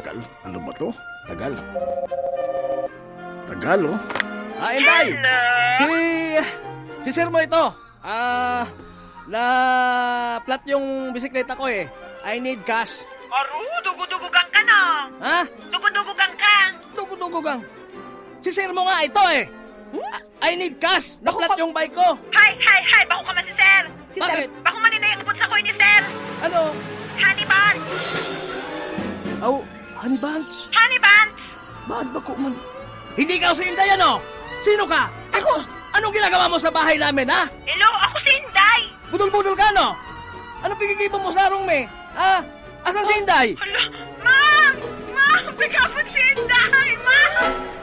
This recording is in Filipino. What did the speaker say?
tagal. Ano ba to? Tagal. Tagal, oh. Inday! Si sir mo ito. Na-flat yung bisikleta ko eh. I need cash. Aru, dugo-dugugang ka na. Ha? Dugo-dugugang ka. Dugo-dugo-gang. Si sir mo nga ito eh. I need cash. Na-flat yung bike ko. Hay! Bako ka man si sir. Bakit? Bako man na yung sa ko ni sir. Ano? Honey buns. Honey Bunch. Honey buns. Bakit ba ko man? Hindi ka si Inday ano? Sino ka? Ako, anong ginagawa mo sa bahay namin ha? Hello, ako si Inday. Budol-budol ka no? Anong pigigibo mo sa arong me? Ha? Asan si Inday? Hala, ma'am! Ma'am, bigyan mo si Inday, ma'am!